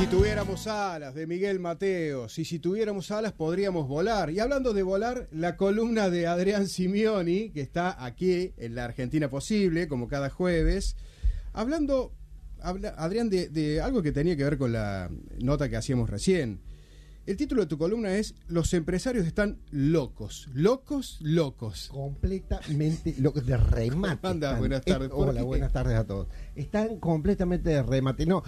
Si tuviéramos alas, de Miguel Mateos, y si tuviéramos alas podríamos volar. Y hablando de volar, la columna de Adrián Simioni, que está aquí en La Argentina Posible, como cada jueves, Adrián, de algo que tenía que ver con la nota que hacíamos recién. El título de tu columna es Los empresarios están locos. Locos. Completamente locos, de remate. Anda, buenas tardes. Hola, buenas tardes a todos. Están completamente de remate. No,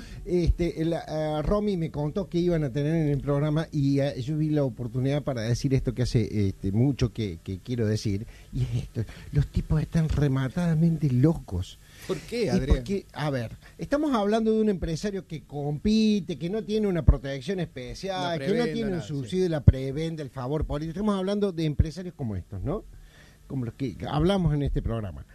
Romy me contó que iban a tener en el programa y yo vi la oportunidad para decir esto que hace mucho que quiero decir. Y es esto, los tipos están rematadamente locos. ¿Por qué, Adrián? Porque, a ver, estamos hablando de un empresario que compite, que no tiene una protección especial, que no tiene un subsidio de la prebenda, el favor político. Estamos hablando de empresarios como estos, ¿no? Como los que hablamos en este programa.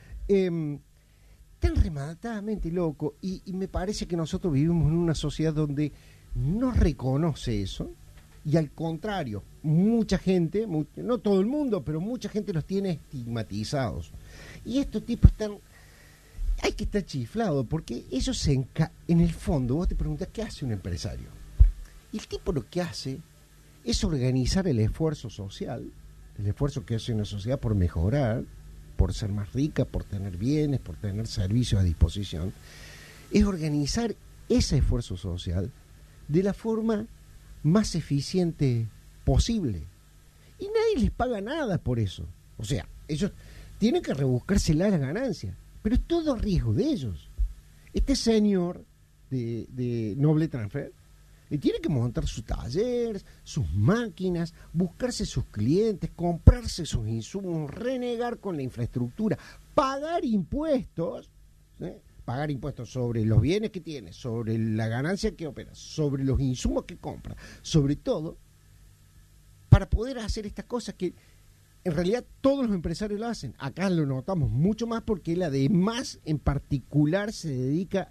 Tan rematadamente loco, y me parece que nosotros vivimos en una sociedad donde no reconoce eso, y al contrario, mucha gente, no todo el mundo, pero mucha gente los tiene estigmatizados. Y estos tipos están... Hay que estar chiflado, porque ellos en el fondo, vos te preguntás, ¿qué hace un empresario? Y el tipo lo que hace es organizar el esfuerzo social, el esfuerzo que hace una sociedad por mejorar, por ser más rica, por tener bienes, por tener servicios a disposición, es organizar ese esfuerzo social de la forma más eficiente posible. Y nadie les paga nada por eso. O sea, ellos tienen que rebuscársela la ganancia. Pero es todo riesgo de ellos. Este señor de Noble Transfer tiene que montar sus talleres, sus máquinas, buscarse sus clientes, comprarse sus insumos, renegar con la infraestructura, pagar impuestos, ¿sí? Pagar impuestos sobre los bienes que tiene, sobre la ganancia que opera, sobre los insumos que compra, sobre todo, para poder hacer estas cosas que en realidad todos los empresarios lo hacen. Acá lo notamos mucho más porque él además en particular se dedica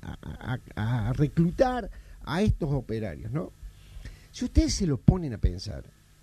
a reclutar a estos operarios, ¿no? Si ustedes se lo ponen a pensar,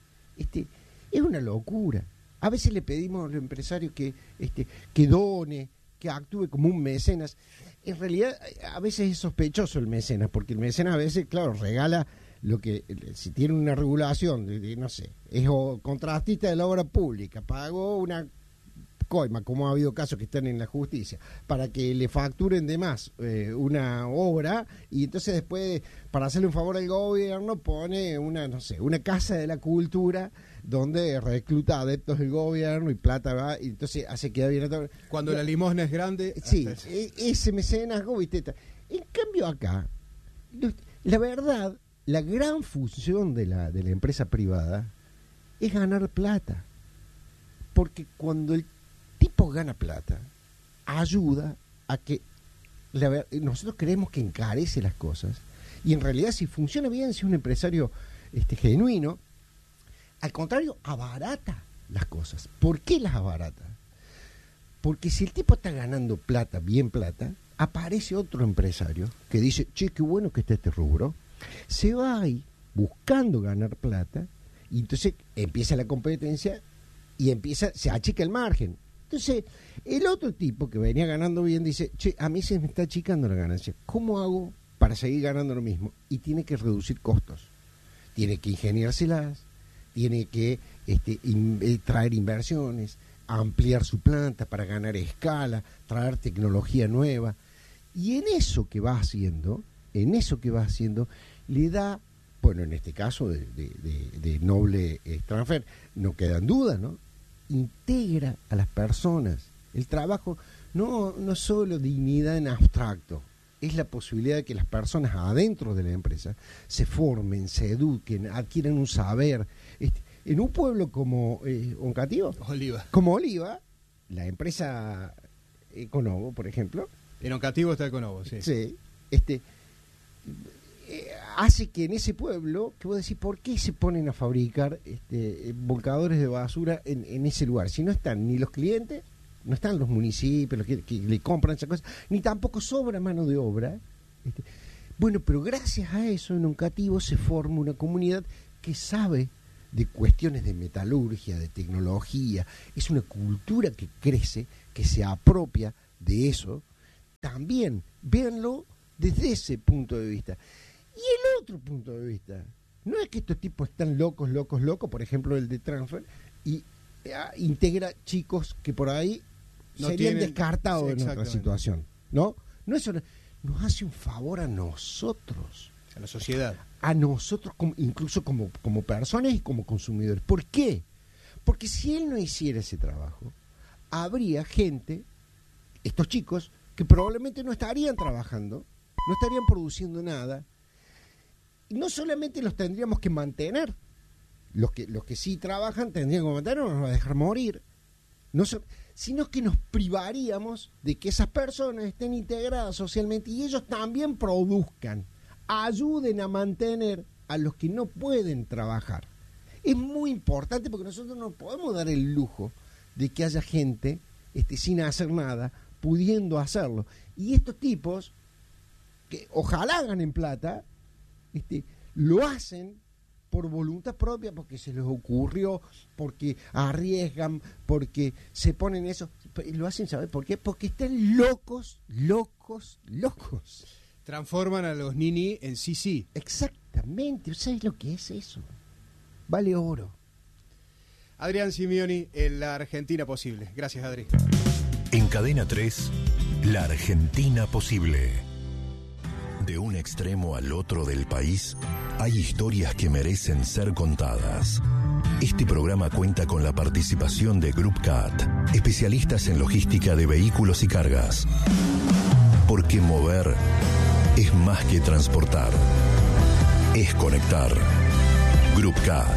es una locura. A veces le pedimos al empresario que done, que actúe como un mecenas. En realidad a veces es sospechoso el mecenas, porque el mecenas a veces, claro, regala lo que, si tiene una regulación, no sé, es contratista de la obra pública, pagó una coima, como ha habido casos que están en la justicia, para que le facturen de más una obra, y entonces después, para hacerle un favor al gobierno, pone una casa de la cultura, donde recluta adeptos del gobierno y plata va, y entonces hace quedar bien a todo. Cuando la limosna es grande... Sí, ese mecenazgo, ¿viste? En cambio acá, la verdad... La gran función de la empresa privada es ganar plata. Porque cuando el tipo gana plata, ayuda a que... nosotros creemos que encarece las cosas. Y en realidad, si funciona bien, si es un empresario genuino, al contrario, abarata las cosas. ¿Por qué las abarata? Porque si el tipo está ganando plata, bien plata, aparece otro empresario que dice, che, qué bueno que está este rubro. Se va ahí buscando ganar plata y entonces empieza la competencia y se achica el margen. Entonces el otro tipo que venía ganando bien dice, che, a mí se me está achicando la ganancia, ¿cómo hago para seguir ganando lo mismo? Y tiene que reducir costos, tiene que ingeniárselas, tiene que traer inversiones, ampliar su planta para ganar escala, traer tecnología nueva, y en eso que va haciendo le da, bueno, en este caso de Noble Transfer, no queda en duda, ¿no? Integra a las personas. El trabajo no solo dignidad en abstracto, es la posibilidad de que las personas adentro de la empresa se formen, se eduquen, adquieran un saber. En un pueblo como Oncativo, como Oliva, la empresa Econovo, por ejemplo. En Oncativo está Econovo, sí. Sí, hace que en ese pueblo, que vos decís, ¿por qué se ponen a fabricar volcadores de basura en ese lugar? Si no están ni los clientes, no están los municipios los que le compran esas cosas, ni tampoco sobra mano de obra. Bueno, pero gracias a eso en Oncativo se forma una comunidad que sabe de cuestiones de metalurgia, de tecnología. Es una cultura que crece, que se apropia de eso. También, véanlo desde ese punto de vista. Y el otro punto de vista, no es que estos tipos están locos, por ejemplo el de Transfer, y integra chicos que por ahí no serían descartados en otra situación, ¿no? No es nos hace un favor a nosotros, a la sociedad, a nosotros incluso como personas y como consumidores. ¿Por qué? Porque si él no hiciera ese trabajo, habría gente, estos chicos, que probablemente no estarían trabajando, no estarían produciendo nada, y no solamente los tendríamos que mantener, los que sí trabajan tendrían que mantener, no nos va a dejar morir, sino que nos privaríamos de que esas personas estén integradas socialmente y ellos también produzcan, ayuden a mantener a los que no pueden trabajar. Es muy importante porque nosotros no podemos dar el lujo de que haya gente sin hacer nada, pudiendo hacerlo. Y estos tipos, que ojalá ganen plata, lo hacen por voluntad propia, porque se les ocurrió, porque arriesgan, porque se ponen eso. Lo hacen, ¿sabes por qué? Porque están locos. Transforman a los nini en sí. Exactamente. ¿Sabes lo que es eso? Vale oro. Adrián Simioni, en La Argentina Posible. Gracias, Adri. En Cadena 3, La Argentina Posible. De un extremo al otro del país, hay historias que merecen ser contadas. Este programa cuenta con la participación de Group CAT, especialistas en logística de vehículos y cargas. Porque mover es más que transportar, es conectar. Group CAT.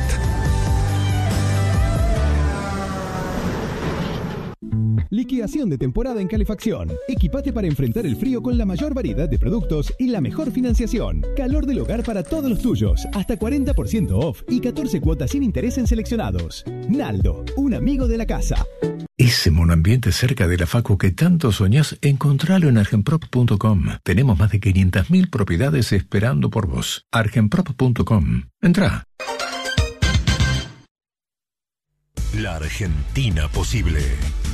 Liquidación de temporada en calefacción. Equipate para enfrentar el frío con la mayor variedad de productos y la mejor financiación. Calor del hogar para todos los tuyos. Hasta 40% off y 14 cuotas sin interés en seleccionados. Naldo, un amigo de la casa. Ese monoambiente cerca de la facu que tanto soñás, encontralo en argenprop.com. Tenemos más de 500.000 propiedades esperando por vos. argenprop.com. Entrá. La Argentina Posible.